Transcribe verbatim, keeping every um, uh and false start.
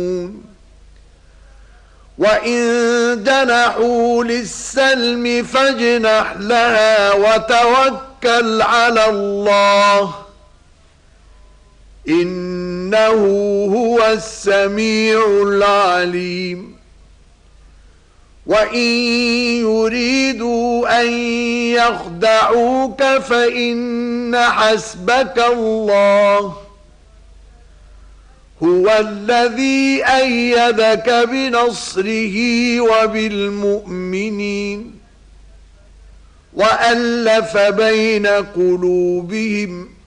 وإن جنحوا للسلم فاجنح لها وتوكل على الله إنه هو السميع العليم وإن يريدوا أن يخدعوك فإن حسبك الله هو الذي أيدك بنصره وبالمؤمنين وألف بين قلوبهم